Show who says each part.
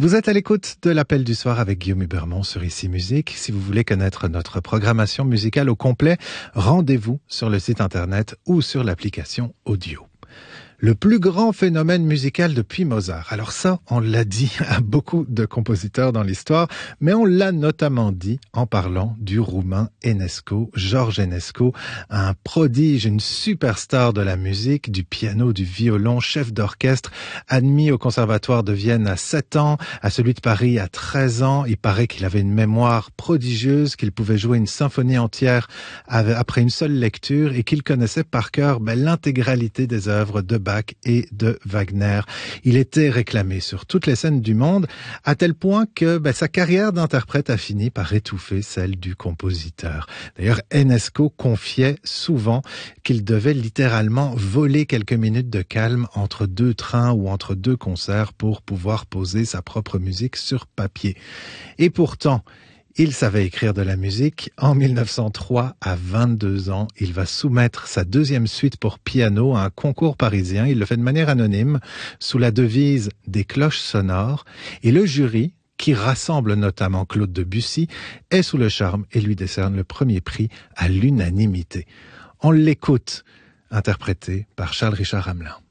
Speaker 1: Vous êtes à l'écoute de l'appel du soir avec Guillaume Hubermont sur Ici Musique. Si vous voulez connaître notre programmation musicale au complet, rendez-vous sur le site internet ou sur l'application audio. Le plus grand phénomène musical depuis Mozart. Alors ça, on l'a dit à beaucoup de compositeurs dans l'histoire, mais on l'a notamment dit en parlant du roumain Enescu, George Enescu, un prodige, une superstar de la musique, du piano, du violon, chef d'orchestre, admis au conservatoire de Vienne à 7 ans, à celui de Paris à 13 ans. Il paraît qu'il avait une mémoire prodigieuse, qu'il pouvait jouer une symphonie entière après une seule lecture et qu'il connaissait par cœur l'intégralité des œuvres de Bach et de Wagner. Il était réclamé sur toutes les scènes du monde, à tel point que sa carrière d'interprète a fini par étouffer celle du compositeur. D'ailleurs, Enescu confiait souvent qu'il devait littéralement voler quelques minutes de calme entre deux trains ou entre deux concerts pour pouvoir poser sa propre musique sur papier. Et pourtant, il savait écrire de la musique. En 1903, à 22 ans, il va soumettre sa deuxième suite pour piano à un concours parisien. Il le fait de manière anonyme, sous la devise des cloches sonores. Et le jury, qui rassemble notamment Claude Debussy, est sous le charme et lui décerne le premier prix à l'unanimité. On l'écoute, interprété par Charles Richard Hamelin.